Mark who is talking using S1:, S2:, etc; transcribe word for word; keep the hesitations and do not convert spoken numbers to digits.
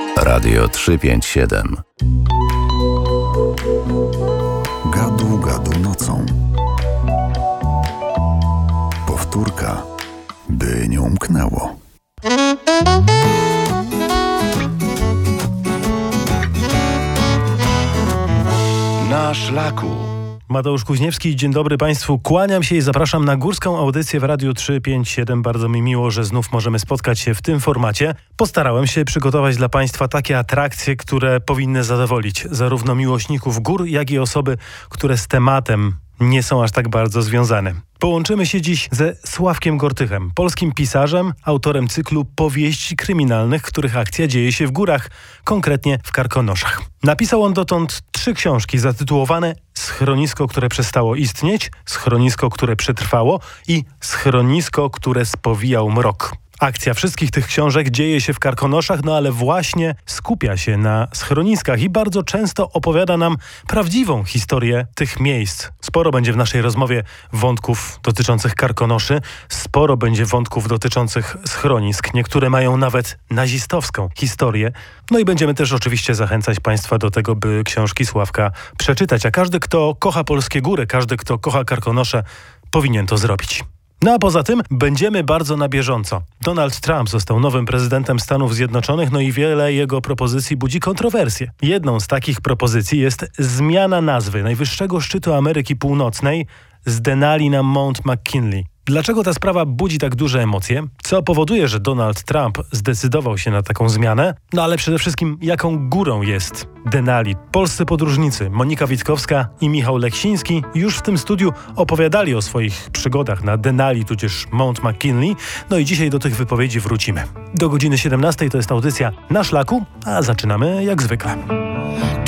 S1: Radio trzysta pięćdziesiąt siedem.
S2: Gadu, gadu nocą. Powtórka, by nie umknęło.
S1: Na szlaku.
S3: Mateusz Kuźniewski, dzień dobry Państwu, kłaniam się i zapraszam na górską audycję w Radiu trzysta pięćdziesiąt siedem. Bardzo mi miło, że znów możemy spotkać się w tym formacie. Postarałem się przygotować dla Państwa takie atrakcje, które powinny zadowolić zarówno miłośników gór, jak i osoby, które z tematem nie są aż tak bardzo związane. Połączymy się dziś ze Sławkiem Gortychem, polskim pisarzem, autorem cyklu powieści kryminalnych, których akcja dzieje się w górach, konkretnie w Karkonoszach. Napisał on dotąd trzy książki zatytułowane Schronisko, które przestało istnieć, Schronisko, które przetrwało i Schronisko, które spowijał mrok. Akcja wszystkich tych książek dzieje się w Karkonoszach, no ale właśnie skupia się na schroniskach i bardzo często opowiada nam prawdziwą historię tych miejsc. Sporo będzie w naszej rozmowie wątków dotyczących Karkonoszy, sporo będzie wątków dotyczących schronisk. Niektóre mają nawet nazistowską historię. No i będziemy też oczywiście zachęcać Państwa do tego, by książki Sławka przeczytać. A każdy, kto kocha polskie góry, każdy, kto kocha Karkonosze, powinien to zrobić. No a poza tym będziemy bardzo na bieżąco. Donald Trump został nowym prezydentem Stanów Zjednoczonych, no i wiele jego propozycji budzi kontrowersje. Jedną z takich propozycji jest zmiana nazwy najwyższego szczytu Ameryki Północnej z Denali na Mount McKinley. Dlaczego ta sprawa budzi tak duże emocje? Co powoduje, że Donald Trump zdecydował się na taką zmianę? No ale przede wszystkim, jaką górą jest Denali? Polscy podróżnicy Monika Witkowska i Michał Leksiński już w tym studiu opowiadali o swoich przygodach na Denali, tudzież Mount McKinley. No i dzisiaj do tych wypowiedzi wrócimy. Do godziny siedemnastej to jest audycja Na szlaku, a zaczynamy jak zwykle.